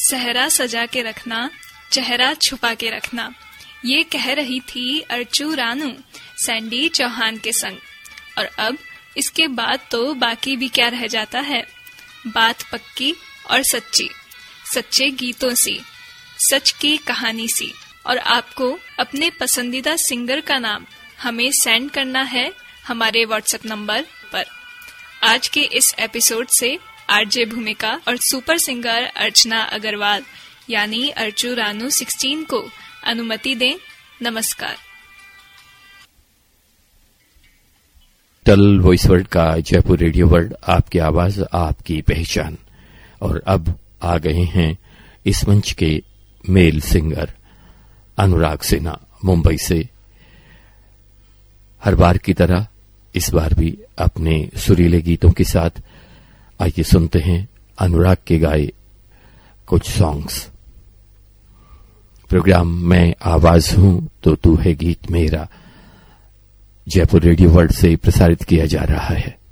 सहरा सजा के रखना, चेहरा छुपा के रखना। ये कह रही थी अर्चू रानू सैंडी चौहान के संग। और अब इसके बाद तो बाकी भी क्या रह जाता है। बात पक्की और सच्ची, सच्चे गीतों सी, सच की कहानी सी। और आपको अपने पसंदीदा सिंगर का नाम हमें सेंड करना है हमारे व्हाट्सएप नंबर पर। आज के इस एपिसोड से आरजे भूमिका और सुपर सिंगर अर्चना अग्रवाल यानी अर्चू रानू 16 को अनुमति दें। नमस्कार। टल वॉइस वर्ल्ड का जयपुर रेडियो वर्ल्ड, आपकी आवाज आपकी पहचान। और अब आ गए हैं इस मंच के मेल सिंगर अनुराग सिन्हा मुंबई से। हर बार की तरह इस बार भी अपने सुरीले गीतों के साथ आइए सुनते हैं अनुराग के गाए कुछ सॉन्ग्स। प्रोग्राम मैं आवाज हूं तो तू है गीत मेरा जयपुर रेडियो वर्ल्ड से प्रसारित किया जा रहा है।